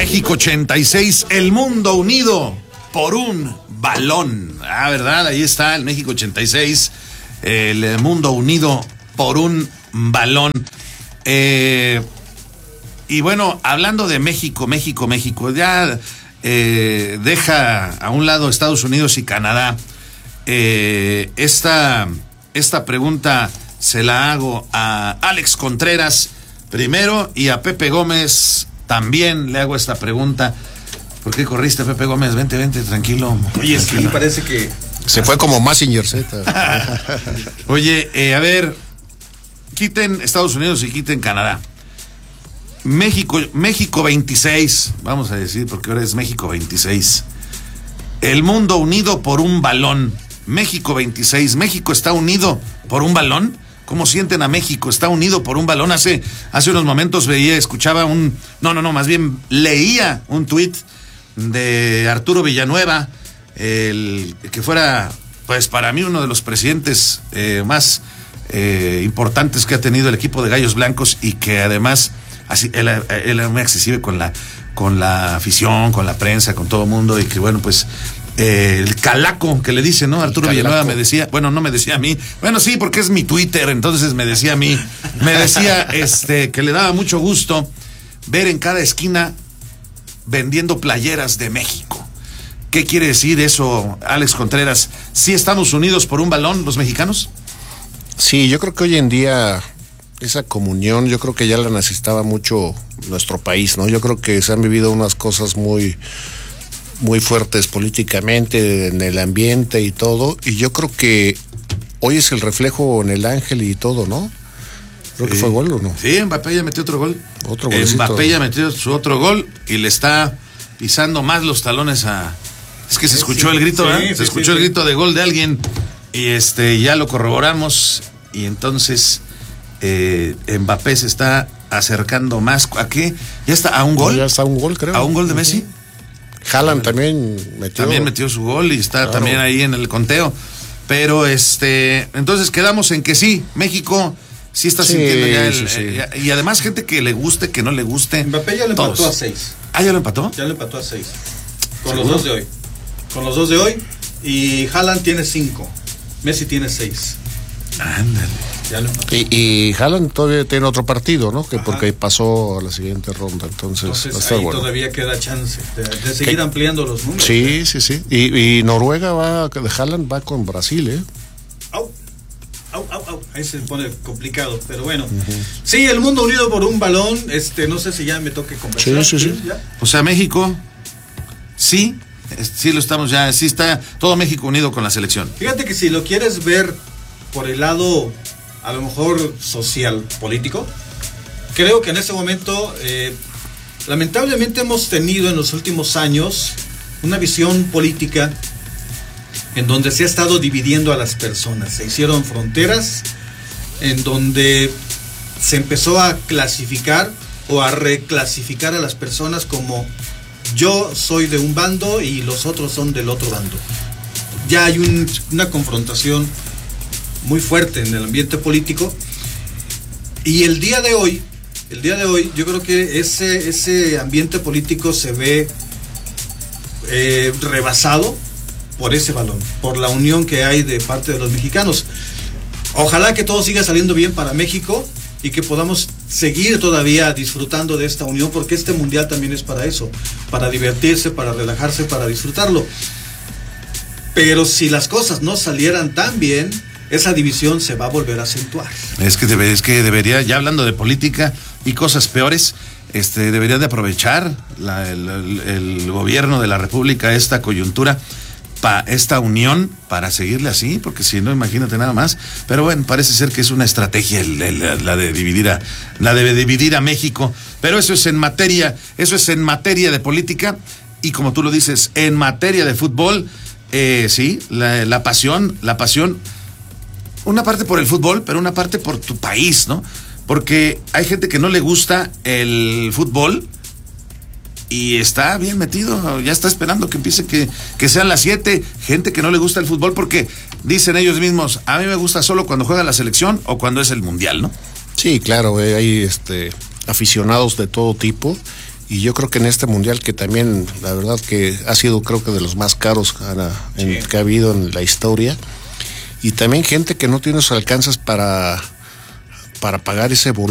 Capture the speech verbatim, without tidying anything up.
México ochenta y seis, el mundo unido por un balón. Ah, ¿verdad? Ahí está el México ochenta y seis, el mundo unido por un balón. Eh, y bueno, hablando de México, México, México, ya eh, deja a un lado Estados Unidos y Canadá. Eh, esta, esta pregunta se la hago a Alex Contreras primero y a Pepe Gómez también le hago esta pregunta. ¿Por qué corriste, Pepe Gómez? Vente, vente, tranquilo. Oye, sí, parece que se fue como Mazinger Z. Oye, eh, a ver, quiten Estados Unidos y quiten Canadá. México, México veintiséis, vamos a decir, porque ahora es México veintiséis. El mundo unido por un balón. México veintiséis. ¿México está unido por un balón? ¿Cómo sienten a México? ¿Está unido por un balón? Hace, hace unos momentos veía, escuchaba un... No, no, no, más bien leía un tuit de Arturo Villanueva, el que fuera, pues para mí, uno de los presidentes eh, más eh, importantes que ha tenido el equipo de Gallos Blancos y que además así, él, él era muy accesible con la, con la afición, con la prensa, con todo el mundo y que bueno, pues... Eh, el calaco que le dice, ¿no? Arturo Villanueva me decía, bueno, no me decía a mí, bueno, sí, porque es mi Twitter, entonces me decía a mí, me decía este que le daba mucho gusto ver en cada esquina vendiendo playeras de México. ¿Qué quiere decir eso, Alex Contreras? ¿Sí estamos unidos por un balón los mexicanos? Sí, yo creo que hoy en día esa comunión, yo creo que ya la necesitaba mucho nuestro país, ¿no? Yo creo que se han vivido unas cosas muy... muy fuertes políticamente en el ambiente y todo, y yo creo que hoy es el reflejo en el Ángel y todo, ¿no? Creo sí. que fue gol, ¿o no? Sí, Mbappé ya metió otro gol. Otro golcito. Mbappé ya metió su otro gol y le está pisando más los talones a... Es que se escuchó sí, el grito, sí, ¿verdad? Sí, se escuchó sí, el grito sí. de gol de alguien y este ya lo corroboramos y entonces eh, Mbappé se está acercando más. ¿A qué? ¿Ya está a un gol? Ya está a un gol, creo. ¿A un gol de Messi? Uh-huh. Haaland también metió. También metió su gol y está claro. también ahí en el conteo. Pero este, entonces quedamos en que sí, México sí está sí, sintiendo ya el. Sí, sí. Eh, y además, gente que le guste, que no le guste. Mbappé ya lo empató todos. a seis. ¿Ah, ya lo empató? Ya lo empató a seis. Con ¿Seguro? los dos de hoy. Con los dos de hoy. Y Haaland tiene cinco. Messi tiene seis. Ándale. Ya lo empató. Y, y Haaland todavía tiene otro partido, ¿no? Que Ajá. porque pasó a la siguiente ronda, entonces, entonces ahí bueno. todavía queda chance de, de seguir ¿Qué? ampliando los números. Sí, ¿eh? sí, sí. Y, y Noruega va, de Haaland va con Brasil, ¿eh? Au, au, au, au. Ahí se pone complicado, pero bueno. Uh-huh. Sí, el mundo unido por un balón, este, no sé si ya me toque conversar. Sí, sí, sí. ¿Ya? O sea, México, sí, sí lo estamos ya, sí está todo México unido con la selección. Fíjate que si lo quieres ver por el lado... a lo mejor social, político, creo que en este momento eh, lamentablemente hemos tenido en los últimos años una visión política en donde se ha estado dividiendo a las personas, se hicieron fronteras en donde se empezó a clasificar o a reclasificar a las personas como yo soy de un bando y los otros son del otro bando. Ya hay un, una confrontación muy fuerte en el ambiente político y el día de hoy el día de hoy yo creo que ese, ese ambiente político se ve eh, rebasado por ese balón, por la unión que hay de parte de los mexicanos. Ojalá que todo siga saliendo bien para México y que podamos seguir todavía disfrutando de esta unión, porque este mundial también es para eso, para divertirse, para relajarse, para disfrutarlo. Pero si las cosas no salieran tan bien, esa división se va a volver a acentuar. Es que, debe, es que debería, ya hablando de política y cosas peores, este, debería de aprovechar la, el, el, el gobierno de la República esta coyuntura, pa, esta unión, para seguirle así, porque si no, imagínate nada más. Pero bueno, parece ser que es una estrategia el, el, la de dividir a, la de dividir a México. Pero eso es en materia, eso es en materia de política, y como tú lo dices, en materia de fútbol, eh, sí, la, la pasión, la pasión. Una parte por el fútbol, pero una parte por tu país, ¿no? Porque hay gente que no le gusta el fútbol y está bien metido, ya está esperando que empiece, que, que sean las siete. Gente que no le gusta el fútbol porque dicen ellos mismos, a mí me gusta solo cuando juega la selección o cuando es el mundial, ¿no? Sí, claro, eh, hay este, aficionados de todo tipo Y yo creo que en este mundial, que también, la verdad que ha sido creo que de los más caros en, sí. que ha habido en la historia, y también gente que no tiene sus alcances para, para pagar ese boleto.